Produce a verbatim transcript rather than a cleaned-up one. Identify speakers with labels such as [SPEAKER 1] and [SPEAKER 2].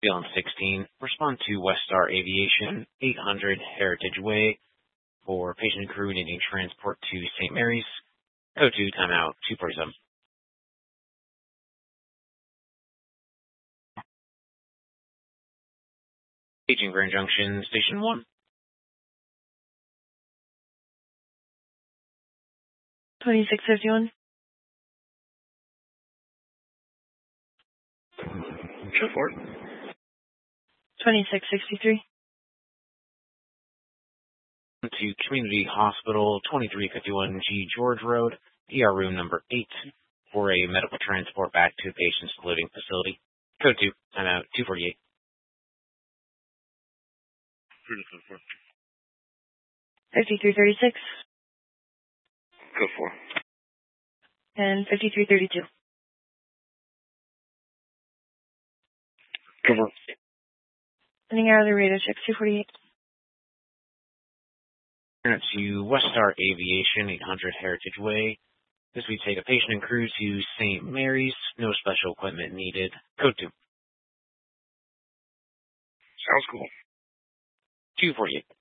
[SPEAKER 1] Beyond sixteen, respond to Westar Aviation, eight hundred Heritage Way, for patient and crew needing transport to Saint Mary's. Code two, timeout, two forty-seven. Paging Grand Junction, Station one.
[SPEAKER 2] twenty-six fifty-one.
[SPEAKER 3] Go for it.
[SPEAKER 2] twenty-six sixty-three.
[SPEAKER 1] To Community Hospital, twenty-three fifty-one G George Road, E R room number eight, for a medical transport back to patient's living facility. Code two, timeout, two forty-eight.
[SPEAKER 2] fifty-three thirty-six.
[SPEAKER 3] Go for it.
[SPEAKER 2] And fifty-three thirty-two.
[SPEAKER 3] Go for it.
[SPEAKER 2] Sending out of the radar check, two forty-eight.
[SPEAKER 1] To Westar Aviation, eight hundred Heritage Way. This we take a patient and crew to Saint Mary's. No special equipment needed. Code two.
[SPEAKER 3] Sounds cool.
[SPEAKER 1] two forty-eight.